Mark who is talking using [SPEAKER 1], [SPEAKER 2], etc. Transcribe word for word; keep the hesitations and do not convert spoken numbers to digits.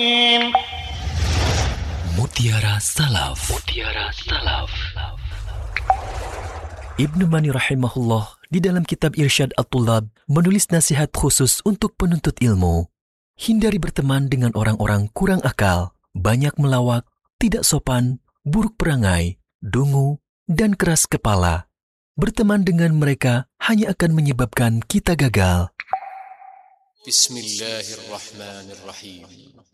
[SPEAKER 1] Mutiara Salaf. Mutiara Salaf. Ibnu Mani rahimahullah di dalam kitab Irsyad At-Tullab menulis nasihat khusus untuk penuntut ilmu. Hindari berteman dengan orang-orang kurang akal, banyak melawak, tidak sopan, buruk perangai, dungu, dan keras kepala. Berteman dengan mereka hanya akan menyebabkan kita gagal.
[SPEAKER 2] Bismillahirrahmanirrahim.